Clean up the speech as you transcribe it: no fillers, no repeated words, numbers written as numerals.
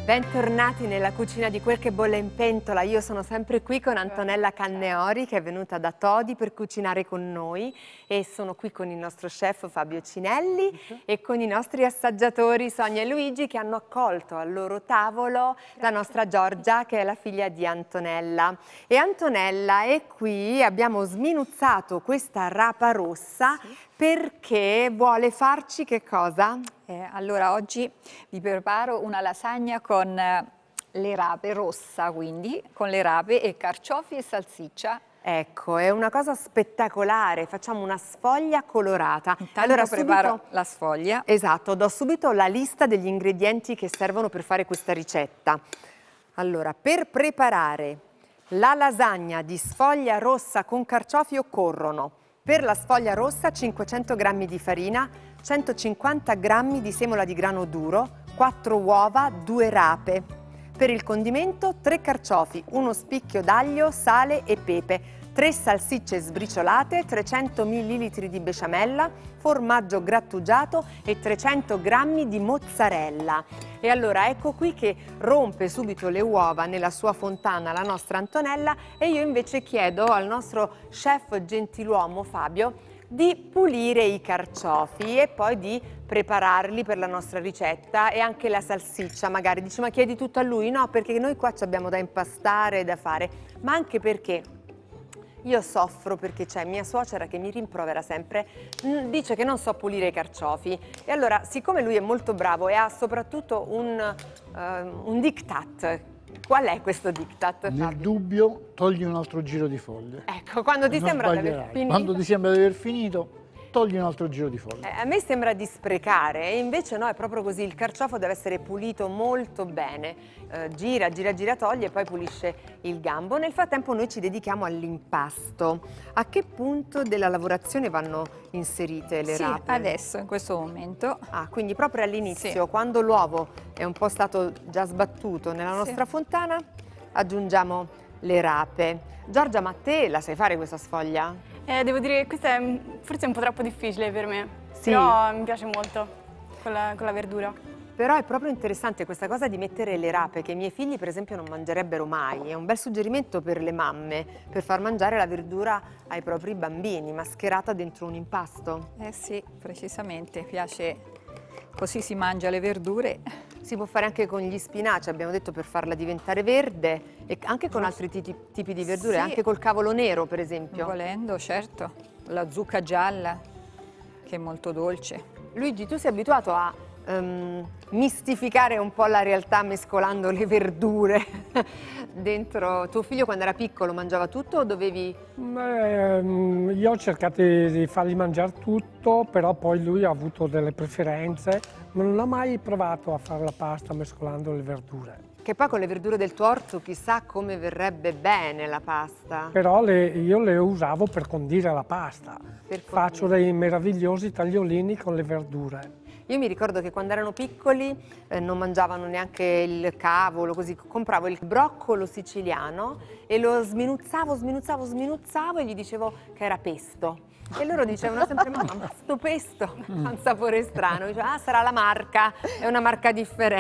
Bentornati nella cucina di Quel che bolle in pentola. Io sono sempre qui con Antonella Canneori, che è venuta da Todi per cucinare con noi, e sono qui con il nostro chef Fabio Cinelli e con i nostri assaggiatori Sonia e Luigi, che hanno accolto al loro tavolo la nostra Giorgia, che è la figlia di Antonella. E Antonella è qui, abbiamo sminuzzato questa rapa rossa perché vuole farci che cosa? Allora oggi vi preparo una lasagna con le rape rossa, quindi con le rape e carciofi e salsiccia. Ecco, è una cosa spettacolare, facciamo una sfoglia colorata. Intanto Allora, preparo la sfoglia. Esatto, do subito la lista degli ingredienti che servono per fare questa ricetta. Allora, per preparare la lasagna di sfoglia rossa con carciofi occorrono per la sfoglia rossa 500 g di farina, 150 g di semola di grano duro, 4 uova, 2 rape. Per il condimento 3 carciofi, uno spicchio d'aglio, sale e pepe, 3 salsicce sbriciolate, 300 ml di besciamella, formaggio grattugiato e 300 g di mozzarella. E allora ecco qui che rompe subito le uova nella sua fontana la nostra Antonella, e io invece chiedo al nostro chef gentiluomo Fabio di pulire i carciofi e poi di prepararli per la nostra ricetta, e anche la salsiccia. Magari dici: ma chiedi tutto a lui? No, perché noi qua ci abbiamo da impastare e da fare, ma anche perché io soffro perché c'è mia suocera che mi rimprovera sempre, dice che non so pulire i carciofi. E allora, siccome lui è molto bravo e ha soprattutto un diktat. Qual è questo diktat? Nel dubbio togli un altro giro di foglie. Ecco, quando ti sembra di aver finito. Quando ti sembra di aver finito, togli un altro giro di foglie. A me sembra di sprecare, e invece no, è proprio così. Il carciofo deve essere pulito molto bene. Gira, toglie e poi pulisce il gambo. Nel frattempo noi ci dedichiamo all'impasto. A che punto della lavorazione vanno inserite le rape? Adesso, in questo momento. Ah, quindi proprio all'inizio, quando l'uovo è un po' stato già sbattuto nella nostra fontana, aggiungiamo le rape. Giorgia, ma te la sai fare questa sfoglia? Devo dire che questa è forse un po' troppo difficile per me, Sì. però mi piace molto con la verdura. Però è proprio interessante questa cosa di mettere le rape, che i miei figli per esempio non mangerebbero mai. È un bel suggerimento per le mamme, per far mangiare la verdura ai propri bambini, mascherata dentro un impasto. Sì, precisamente, piace, così si mangia le verdure. Si può fare anche con gli spinaci, abbiamo detto, per farla diventare verde, e anche con altri tipi di verdure, Sì. anche col cavolo nero per esempio. Volendo, certo. La zucca gialla, che è molto dolce. Luigi, tu sei abituato a mistificare un po' la realtà mescolando le verdure dentro. Tuo figlio quando era piccolo mangiava tutto o dovevi... Io ho cercato di fargli mangiare tutto, però poi lui ha avuto delle preferenze, ma non ha mai provato a fare la pasta mescolando le verdure. Che poi con le verdure del tuo orto chissà come verrebbe bene la pasta. Però io le usavo per condire la pasta. Faccio dei meravigliosi tagliolini con le verdure. Io mi ricordo che quando erano piccoli non mangiavano neanche il cavolo, così compravo il broccolo siciliano e lo sminuzzavo e gli dicevo che era pesto. E loro dicevano sempre: mamma, ma sto pesto ha un sapore strano. Dicevo: ah, sarà la marca, è una marca differente.